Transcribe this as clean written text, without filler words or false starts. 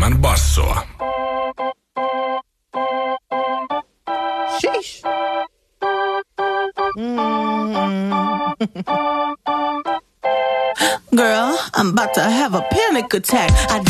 enemmän bassoa. Sheesh. Girl, I'm about to have a panic attack. I